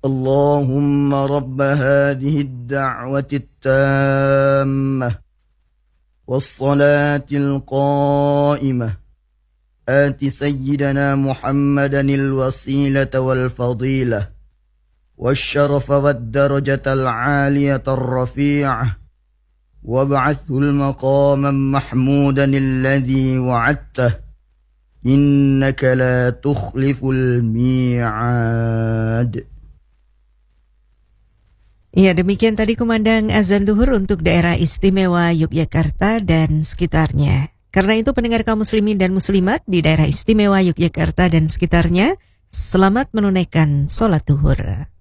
اللهم رب هذه الدعوة التامة والصلاة القائمة آت سيدنا محمدا الوسيلة والفضيلة والشرف والدرجة العالية الرفيعة وابعثه المقاما محمودا الذي وعدته إنك لا تخلف الميعاد. Ya, demikian tadi kumandang azan duhur untuk daerah istimewa Yogyakarta dan sekitarnya. Karena itu pendengar kaum muslimin dan muslimat di daerah istimewa Yogyakarta dan sekitarnya, selamat menunaikan sholat duhur.